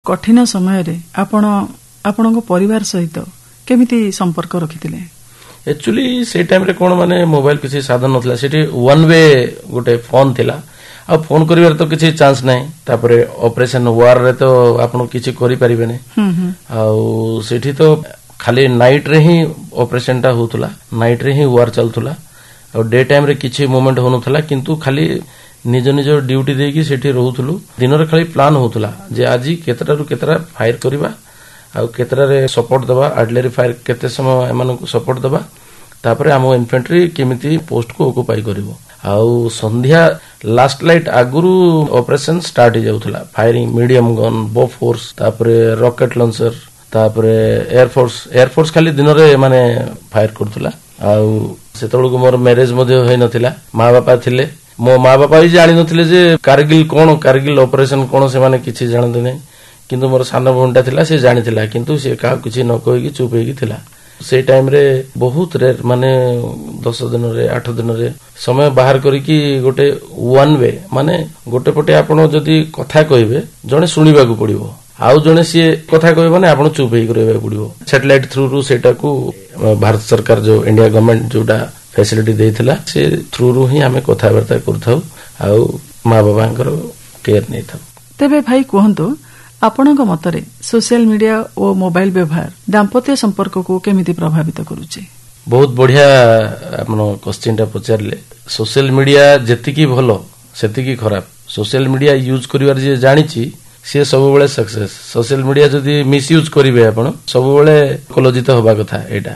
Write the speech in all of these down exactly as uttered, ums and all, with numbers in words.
कठिन समय रे आपण आपणको परिवार सहित केमिति संपर्क रखिथिले? एक्चुअली से टाइम रे कोन माने मोबाइल किसी साधन नथला, सेठी वन वे गोटे फोन थिला आ फोन करिवार तो किसी चांस नाही। तापरे ऑपरेशन वार रे तो आपण किछि करि परिबे नै आ सेठी तो खाली नाइट रे ही ऑपरेशन टा होतला, नाइट रे ही वार चलतला और डे टाइम रे किछि मोमेंट होनथला, किंतु खाली निज निज ड्यूटी देकी सेठी रहउथलु। दिन रे खाली प्लान होतला जे आजी केतरा रु केतरा फायर करिबा आ केतरा रे सपोर्ट दबा, आर्टिलरी फायर केते समय एमान को सपोर्ट दबा, तापरे हम इन्फेंट्री केमिति पोस्ट को ऑक्युपाई करिवो। आउ संध्या लास्ट लाइट आगुरु ऑपरेशन स्टार्ट हो जाउथला, फायरिंग मीडियम गन, बो फोर्स, तापरे रॉकेट लॉन्चर, तापरे एयरफोर्स एयरफोर्स खाली दिन रे माने फायर करथला। आउ सेतळको मोर मैरिज मध्ये होय नथिला, माँ बापा थिले, मो माँ बापा भी जानि नथिले जे कारगिल कोन, कारगिल ऑपरेशन कोन, से माने किछि जानते नै, किंतु मोर सान भौंटा थिला, से जानिथिला, किंतु से का किछि न कहि चुप हेकी थिला। से टाइम रे बहुत रेर माने दस दिन रे आठ दिन रे समय बाहर करिकी गोटे वन वे माने गोटे पटे आपण जदि कथा कहिबे जणे सुनिबा को पड़िबो, आउ जणे सी कथा कहिबो ने आपण चुप हेकी रहबा पड़िबो। सैटेलाइट थ्रू रु सेटा को भारत सरकार जो इंडिया गवर्नमेंट जोटा फैसिलिटी देथिला, से थ्रू रु ही हमें कथा वार्ता करथाउ आउ माँ बाबांकर केयर नै थाउ। तबे भाई कहंतो आपणक मतरे सोशल मीडिया और मोबाइल व्यवहार दाम्पत्य संपर्क को केमिति प्रभावित करूचे? बहुत बढ़िया आपन क्वेश्चन टा पचारले। सोशल मीडिया जेतिकी भलो सेतिकी खराब। सोशल मीडिया यूज करिवार जे जानिची से सब बेले सक्सेस। सोशल मीडिया जदि मिस यूज करिवे आपण सब बेले कलजित होबा कथा एटा।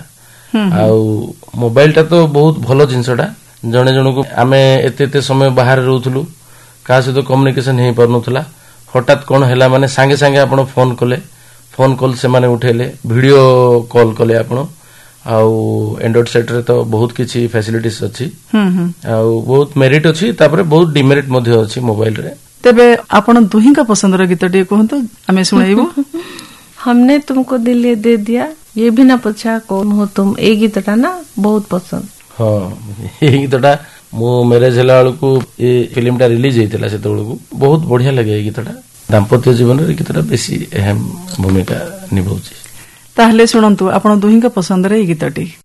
आउ मोबाइल टा तो बहुत भलो जिंसटा, जणे जणको आमे एते एते समय बाहर रहउथलु, का से तो कम्युनिकेशन हे परनुथला, हठात कौन है माने सांगे सांगे आपण फोन कले, फोन कॉल से माने उठेले, वीडियो कॉल कले आपण। आउ एंड्रॉइड सेट रे तो बहुत किछि फैसिलिटीज अछि, आउ बहुत मेरिट अछि, तापरे बहुत डिमेरिट मध्ये अछि मोबाइल रे। तबे आपण दुही का पसंद रे गीत टे कहंतो हमें सुनाइबो। हमने तुमको दिल दे दिया, ये भी ना पूछा कौन हो तुम, ए गीतटा ना बहुत पसंद। हां ए गीतटा मो मैरिज हला को ए फिल्म टा रिलीज हेतिला, से तळको बहुत बढ़िया लगे ए गीतटा। दाम्पत्य जीवन रे गीतटा बेसी अहम भूमिका निभाउची। ताहले सुनंतु आपण दुही का पसंद रे ए गीतटी।